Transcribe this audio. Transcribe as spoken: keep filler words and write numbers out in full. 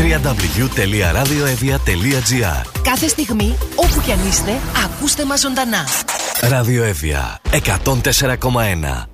double-u double-u double-u τελεία ραδιοevia τελεία gr. Κάθε στιγμή, όπου κι αν είστε, ακούστε μας ζωντανά. Ραδιοevia εκατόν τέσσερα κόμμα ένα.